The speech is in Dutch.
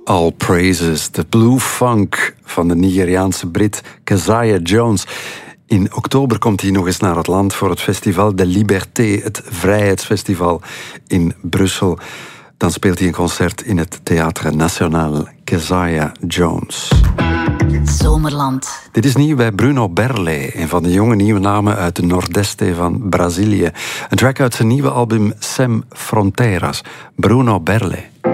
All Praises, de blue funk van de Nigeriaanse Brit Keziah Jones. In oktober komt hij nog eens naar het land voor het Festival de Liberté, het Vrijheidsfestival in Brussel. Dan speelt hij een concert in het Théâtre National. Keziah Jones. Zomerland. Dit is nieuw bij Bruno Berle, een van de jonge nieuwe namen uit de Nordeste van Brazilië. Een track uit zijn nieuwe album Sem Fronteiras. Bruno Berle.